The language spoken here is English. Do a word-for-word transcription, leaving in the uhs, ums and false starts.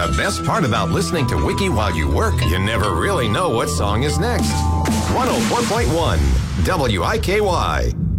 The best part about listening to Wiki while you work, you never really know what song is next. one oh four point one W I K Y.